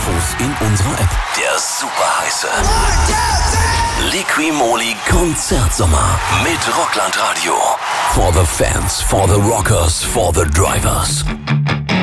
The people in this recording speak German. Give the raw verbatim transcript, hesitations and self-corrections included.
Infos in unserer App. Der super heiße Liqui-Moly Konzertsommer mit Rockland Radio. For the fans, for the rockers, for the drivers.